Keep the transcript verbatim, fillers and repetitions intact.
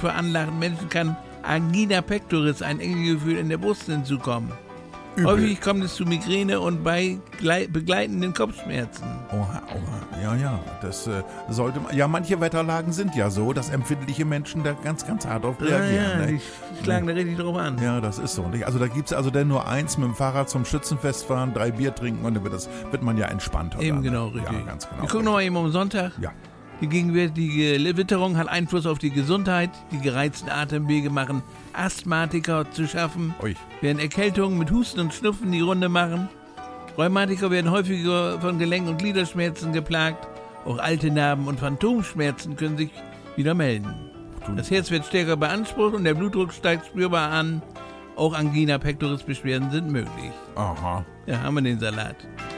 veranlagten Menschen kann Angina pectoris, ein Engegefühl in der Brust, hinzukommen. Übel. Häufig kommt es zu Migräne und bei glei- begleitenden Kopfschmerzen. Oha, oha, ja, ja, das äh, sollte man, ja, manche Wetterlagen sind ja so, dass empfindliche Menschen da ganz, ganz hart auf reagieren. Ja, ja, ne? die schlagen da richtig drauf an. Ja, das ist so. Nicht? Also da gibt es also dann nur eins, mit dem Fahrrad zum Schützenfest fahren, drei Bier trinken und dann wird, das, wird man ja entspannt. Eben dann. genau, richtig. Ja, ganz genau. Wir gucken nochmal eben um Sonntag. Ja. Die gegenwärtige Witterung hat Einfluss auf die Gesundheit. Die gereizten Atemwege machen Asthmatiker zu schaffen. Ui. Während Erkältungen mit Husten und Schnupfen die Runde machen. Rheumatiker werden häufiger von Gelenk- und Gliederschmerzen geplagt. Auch alte Narben und Phantomschmerzen können sich wieder melden. Das Herz wird stärker beansprucht und der Blutdruck steigt spürbar an. Auch Angina pectoris Beschwerden sind möglich. Aha. Ja, haben wir den Salat.